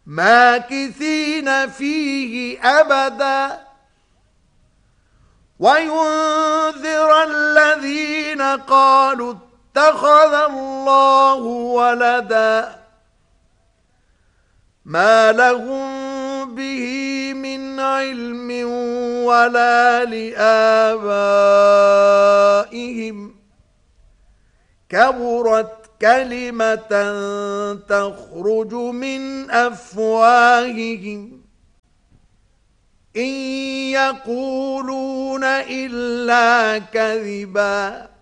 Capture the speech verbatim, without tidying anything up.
ماكثين فيه أبدا وينذر الذين قالوا اتخذ الله ولدا ما لهم به من علم ولا لآبائهم كبرت كلمة تخرج من أفواههم إن يقولون إلا كذبا